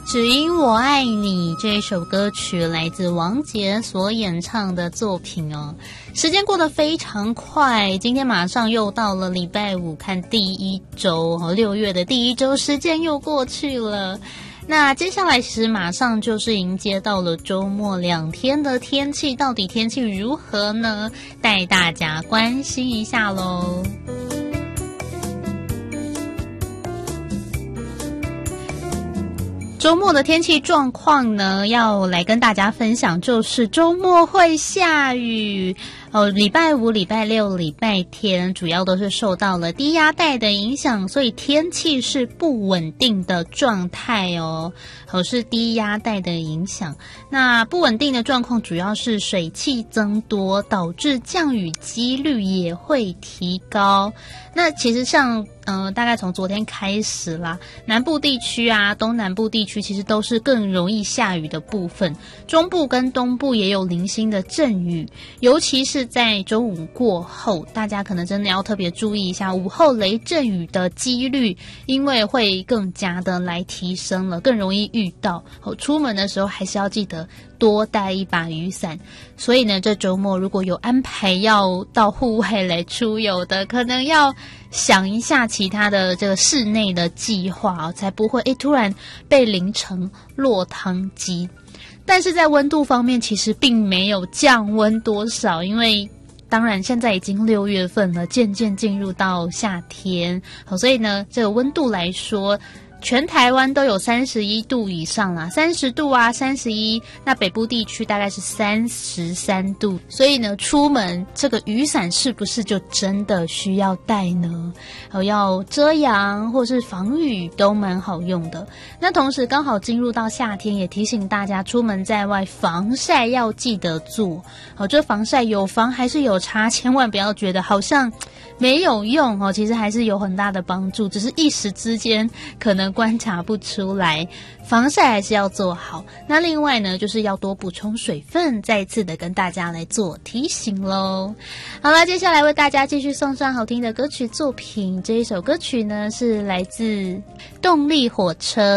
只因我爱你这一首歌曲来自王杰所演唱的作品哦。时间过得非常快，今天马上又到了礼拜五，看第一周，6月的第一周，时间又过去了。那接下来其实马上就是迎接到了周末2天的天气，到底天气如何呢？带大家关心一下咯。周末的天气状况呢，要来跟大家分享，就是周末会下雨礼拜五、礼拜六、礼拜天主要都是受到了低压带的影响，所以天气是不稳定的状态哦。是低压带的影响。那不稳定的状况主要是水汽增多，导致降雨几率也会提高。那其实像大概从昨天开始啦，南部地区啊、东南部地区其实都是更容易下雨的部分，中部跟东部也有零星的阵雨，尤其是在周五过后，大家可能真的要特别注意一下午后雷阵雨的几率，因为会更加的来提升了，更容易遇到。出门的时候还是要记得多带一把雨伞。所以呢，这周末如果有安排要到户外来出游的，可能要想一下其他的这个室内的计划才不会突然被淋成落汤鸡。但是在温度方面其实并没有降温多少，因为当然现在已经6月份了，渐渐进入到夏天，所以呢这个温度来说全台湾都有31度以上啦，30度啊31，那北部地区大概是33度，所以呢出门这个雨伞是不是就真的需要带呢？要遮阳或是防雨都蛮好用的。那同时刚好进入到夏天，也提醒大家出门在外防晒要记得做。这防晒有防还是有差，千万不要觉得好像没有用其实还是有很大的帮助，只是一时之间可能观察不出来，防晒还是要做好。那另外呢，就是要多补充水分，再次的跟大家来做提醒咯。好了，接下来为大家继续送上好听的歌曲作品，这一首歌曲呢是来自动力火车